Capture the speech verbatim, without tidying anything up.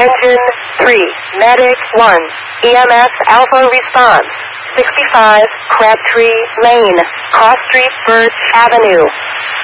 Engine three, Medic one, E M S Alpha response, sixty-five, Crabtree Lane, Cross Street, Birch Avenue.